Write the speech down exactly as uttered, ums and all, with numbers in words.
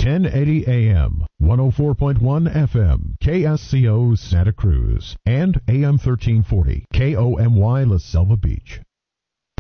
ten eighty A M, one oh four point one F M, K S C O Santa Cruz, and A M thirteen forty, K O M Y La Selva Beach.